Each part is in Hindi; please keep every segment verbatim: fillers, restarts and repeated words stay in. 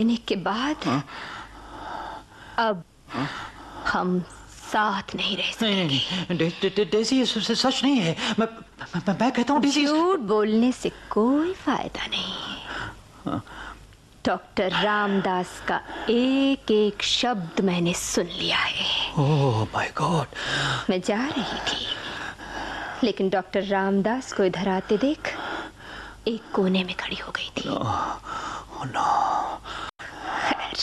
होने के बाद हाँ? अब हाँ? हम साथ नहीं रह सकते। नहीं नहीं डे, डे, डे, डेज़ी ये सच नहीं है। मैं मैं, मैं कहता हूँ डेज़ी। झूठ बोलने से कोई फायदा नहीं है। हाँ? डॉक्टर रामदास का एक एक शब्द मैंने सुन लिया है। Oh my God. मैं जा रही थी, लेकिन डॉक्टर रामदास को इधर आते देख एक कोने में खड़ी हो गई थी। No, oh no. खैर,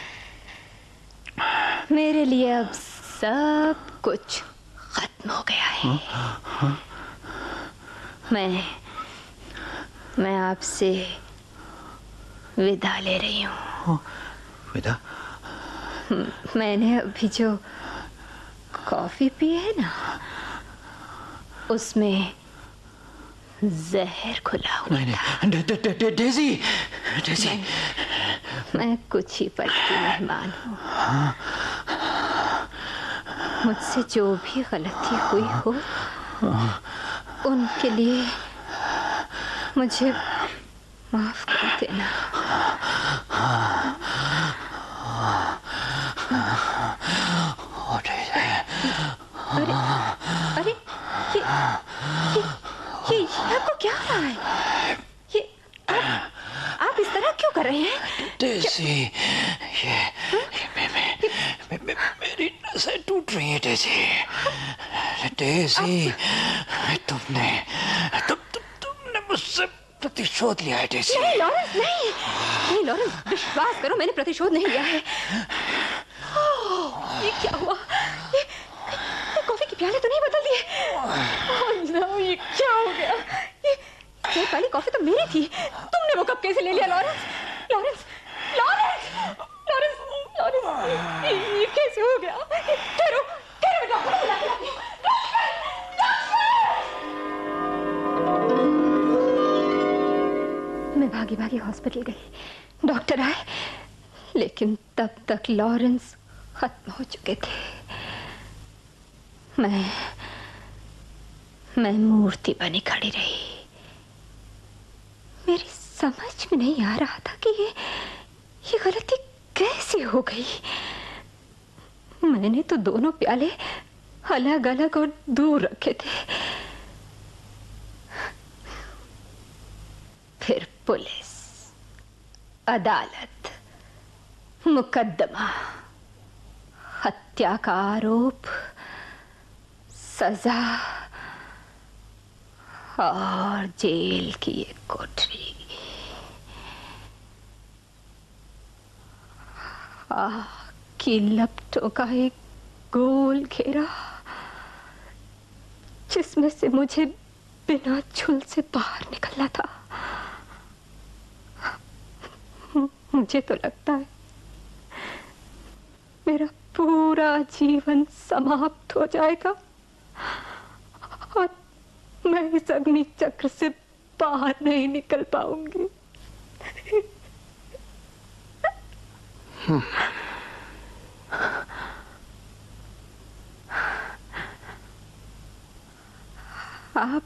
मेरे लिए अब सब कुछ खत्म हो गया है। हाँ? हाँ? मैं मैं आपसे विदा ले रही हूँ। विदा? मैंने अभी जो कॉफी पी है ना, उसमें जहर खुला हुआ था। Day, day, day, day, daisy daisy मैं, मैं कुछ ही पल की मेहमान हूँ। मुझसे जो भी गलती हुई हो, उनके लिए मुझे माफ कर देना। अरे अरे ये ये ये आपको क्या हो रहा है? ये आप, आप इस तरह क्यों कर रहे हैं? डेज़ी ये, ये मैं, मैं, मैं, मैं, मेरी नसें टूट रही हैं डेज़ी। डेज़ी तुमने तुम, तुम, तुमने मुझसे प्रतिशोध लिया है डेज़ी। नहीं लॉरेंस, नहीं नहीं लॉरेंस, विश्वास करो, मैंने प्रतिशोध नहीं लिया है। ओह, ये क्या हुआ? ये, ये कॉफी की प्याले तो नहीं बदल दिए? ओह नो, ये क्या हो गया? ये ये वाली कॉफी तो मेरी थी, तुमने वो कप कैसे ले लिया? Lawrence Lawrence Lawrence Lawrence Lawrence ये, ये कैसे हो गया? ठहरो ठहरो, डॉक्टर को बुला के लाती हूँ। मैं भागी भागी हॉस्पिटल गई। डॉक्टर आए, लेकिन तब तक लॉरेंस खत्म हो चुके थे। मैं मैं मूर्ति बनी खड़ी रही। मेरी समझ में नहीं आ रहा था कि ये ये गलती कैसे हो गई। मैंने तो दोनों प्याले अलग अलग और दूर रखे थे। फिर पुलिस, अदालत, मुकदमा, हत्या का आरोप, सजा और जेल की एक कोठरी। आग की लपटों का एक गोल घेरा, जिसमें से मुझे बिना झुल से बाहर निकलना था। मुझे तो लगता है मेरा पूरा जीवन समाप्त हो जाएगा और मैं इस अग्नि चक्र से बाहर नहीं निकल पाऊंगी। आप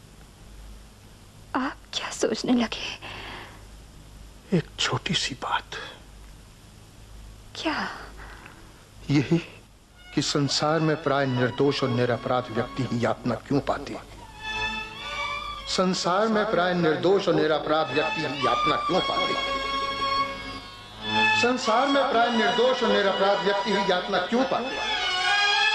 आप क्या सोचने लगे? एक छोटी सी बात। क्या? यही कि संसार में प्राय निर्दोष और निरपराध व्यक्ति ही यातना क्यों पाते? संसार में प्राय निर्दोष और निरपराध व्यक्ति ही यातना क्यों पाते? संसार में प्राय निर्दोष और निरपराध व्यक्ति ही यातना क्यों पाते?